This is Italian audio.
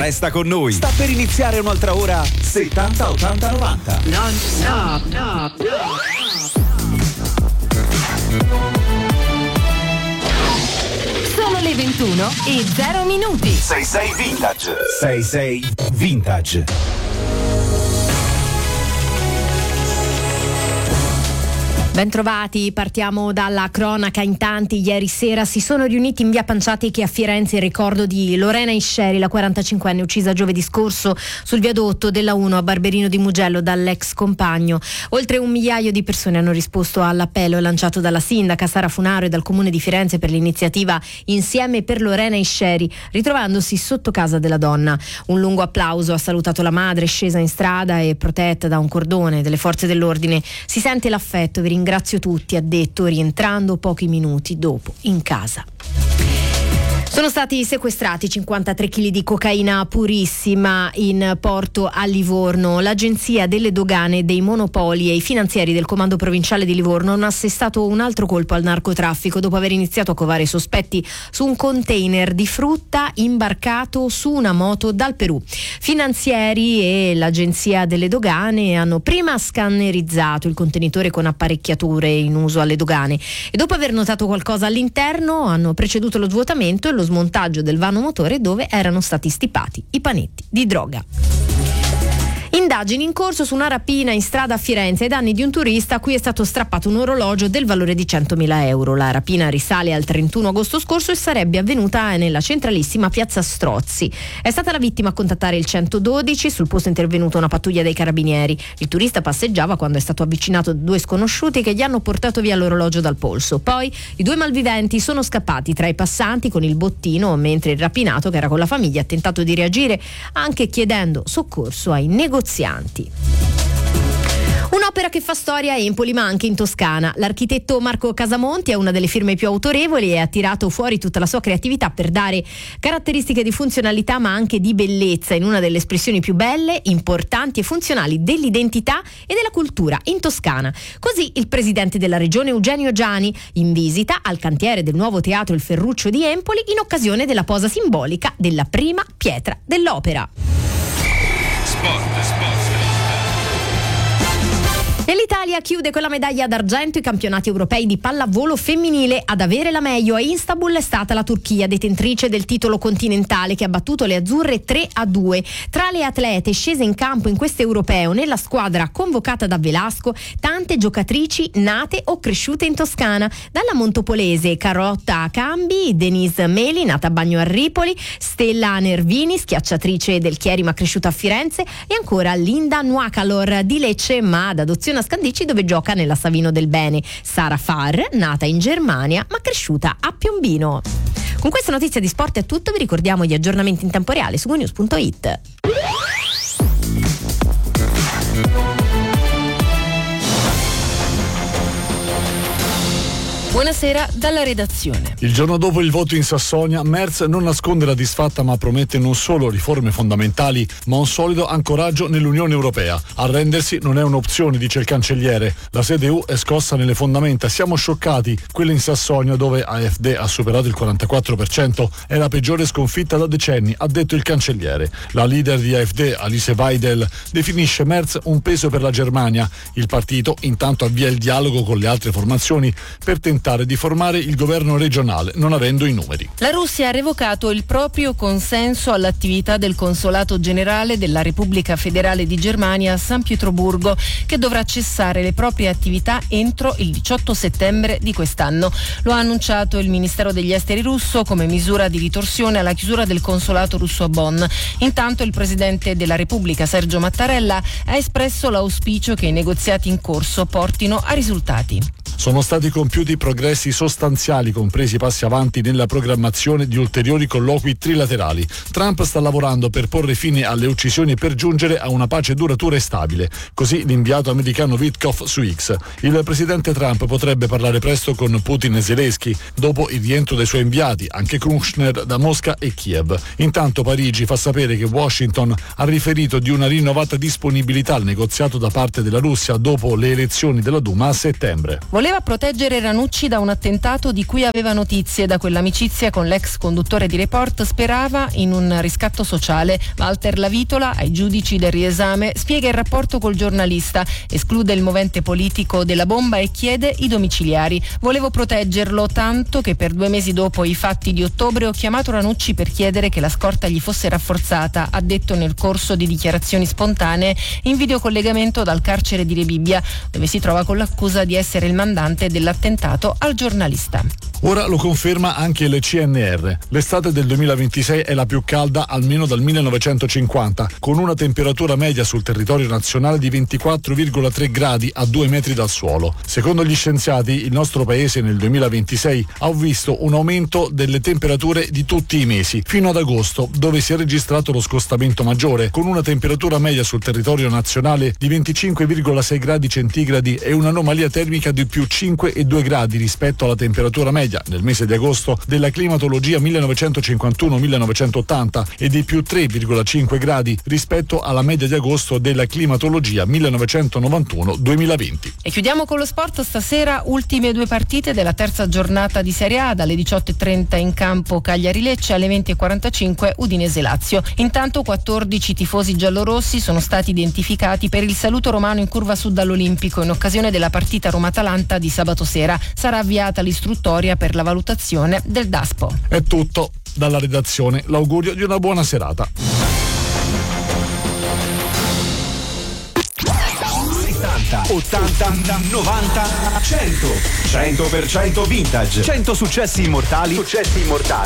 Resta con noi. Sta per iniziare un'altra ora 70 80 90. Non stop, no. Sono le 21 e 0 minuti. 66 Vintage. 66 Vintage. Bentrovati, partiamo dalla cronaca. In tanti ieri sera si sono riuniti in via Panciatichi a Firenze in ricordo di Lorena Isceri, la 45enne uccisa giovedì scorso sul viadotto della 1 a Barberino di Mugello dall'ex compagno. Oltre 1 migliaio di persone hanno risposto all'appello lanciato dalla sindaca Sara Funaro e dal comune di Firenze per l'iniziativa Insieme per Lorena Isceri, ritrovandosi sotto casa della donna. Un lungo applauso ha salutato la madre scesa in strada e protetta da un cordone delle forze dell'ordine. Si sente l'affetto, vi ringrazio tutti, ha detto, rientrando pochi minuti dopo in casa. Sono stati sequestrati 53 kg di cocaina purissima in porto a Livorno. L'Agenzia delle Dogane, dei Monopoli e i finanzieri del Comando Provinciale di Livorno hanno assestato un altro colpo al narcotraffico dopo aver iniziato a covare sospetti su un container di frutta imbarcato su una moto dal Perù. Finanzieri e l'Agenzia delle Dogane hanno prima scannerizzato il contenitore con apparecchiature in uso alle dogane e dopo aver notato qualcosa all'interno hanno preceduto lo svuotamento e lo smontaggio del vano motore dove erano stati stipati i panetti di droga. Indagini in corso su una rapina in strada a Firenze ai danni di un turista a cui è stato strappato un orologio del valore di 100.000 euro. La rapina risale al 31 agosto scorso e sarebbe avvenuta nella centralissima piazza Strozzi. È stata la vittima a contattare il 112, sul posto è intervenuta una pattuglia dei carabinieri. Il turista passeggiava quando è stato avvicinato da 2 sconosciuti che gli hanno portato via l'orologio dal polso. Poi i 2 malviventi sono scappati tra i passanti con il bottino, mentre il rapinato, che era con la famiglia, ha tentato di reagire anche chiedendo soccorso ai negozianti. Un'opera che fa storia a Empoli ma anche in Toscana. L'architetto Marco Casamonti è una delle firme più autorevoli e ha tirato fuori tutta la sua creatività per dare caratteristiche di funzionalità ma anche di bellezza in una delle espressioni più belle, importanti e funzionali dell'identità e della cultura in Toscana. Così il presidente della regione Eugenio Giani in visita al cantiere del nuovo teatro Il Ferruccio di Empoli in occasione della posa simbolica della prima pietra dell'opera. E l'Italia chiude con la medaglia d'argento i campionati europei di pallavolo femminile. Ad avere la meglio a Istanbul è stata la Turchia, detentrice del titolo continentale, che ha battuto le azzurre 3-2. Tra le atlete scese in campo in questo europeo nella squadra convocata da Velasco, tante giocatrici nate o cresciute in Toscana, dalla montopolese Carotta Cambi, Denise Meli, nata a Bagno a Ripoli, Stella Nervini, schiacciatrice del Chieri ma cresciuta a Firenze, e ancora Linda Nuacalor di Lecce ma ad adozione a Scandicci, dove gioca nella Savino del Bene, Sara Farr, nata in Germania ma cresciuta a Piombino. Con questa notizia di sport è tutto, vi ricordiamo gli aggiornamenti in tempo reale su GoNews.it. Buonasera dalla redazione. Il giorno dopo il voto in Sassonia, Merz non nasconde la disfatta ma promette non solo riforme fondamentali ma un solido ancoraggio nell'Unione Europea. Arrendersi non è un'opzione, dice il cancelliere. La CDU è scossa nelle fondamenta. Siamo scioccati. Quella in Sassonia, dove AfD ha superato il 44%, è la peggiore sconfitta da decenni, ha detto il cancelliere. La leader di AfD, Alice Weidel, definisce Merz un peso per la Germania. Il partito intanto avvia il dialogo con le altre formazioni per tentare di formare il governo regionale, non avendo i numeri. La Russia ha revocato il proprio consenso all'attività del consolato generale della Repubblica Federale di Germania a San Pietroburgo, che dovrà cessare le proprie attività entro il 18 settembre di quest'anno. Lo ha annunciato il Ministero degli Esteri russo come misura di ritorsione alla chiusura del consolato russo a Bonn. Intanto il presidente della Repubblica, Sergio Mattarella, ha espresso l'auspicio che i negoziati in corso portino a risultati. Sono stati compiuti progressi sostanziali, compresi passi avanti nella programmazione di ulteriori colloqui trilaterali. Trump sta lavorando per porre fine alle uccisioni e per giungere a una pace duratura e stabile. Così l'inviato americano Witkoff su X. Il presidente Trump potrebbe parlare presto con Putin e Zelensky, dopo il rientro dei suoi inviati, anche Kushner, da Mosca e Kiev. Intanto Parigi fa sapere che Washington ha riferito di una rinnovata disponibilità al negoziato da parte della Russia dopo le elezioni della Duma a settembre. Voleva proteggere Ranucci da un attentato di cui aveva notizie. Da quell'amicizia con l'ex conduttore di Report sperava in un riscatto sociale. Walter Lavitola, ai giudici del riesame, spiega il rapporto col giornalista, esclude il movente politico della bomba e chiede i domiciliari. Volevo proteggerlo tanto che per 2 mesi dopo i fatti di ottobre ho chiamato Ranucci per chiedere che la scorta gli fosse rafforzata, ha detto nel corso di dichiarazioni spontanee in videocollegamento dal carcere di Rebibbia, dove si trova con l'accusa di essere il mandante dell'attentato al giornalista. Ora lo conferma anche il CNR. L'estate del 2026 è la più calda almeno dal 1950, con una temperatura media sul territorio nazionale di 24,3 gradi a 2 metri dal suolo. Secondo gli scienziati, il nostro paese nel 2026 ha visto un aumento delle temperature di tutti i mesi, fino ad agosto, dove si è registrato lo scostamento maggiore, con una temperatura media sul territorio nazionale di 25,6 gradi centigradi e un'anomalia termica di più 5,2 gradi rispetto alla temperatura media nel mese di agosto della climatologia 1951-1980 e di più 3,5 gradi rispetto alla media di agosto della climatologia 1991-2020. E chiudiamo con lo sport. Stasera ultime 2 partite della terza giornata di Serie A, dalle 18:30 in campo Cagliari-Lecce, alle 20:45 Udinese-Lazio. Intanto 14 tifosi giallorossi sono stati identificati per il saluto romano in curva sud all'Olimpico in occasione della partita Roma-Atalanta di sabato sera. Sarà avviata l'istruttoria per la valutazione del DASPO. È tutto dalla redazione, l'augurio di una buona serata. 70, 80, 90, 100. 100% vintage. 100 successi immortali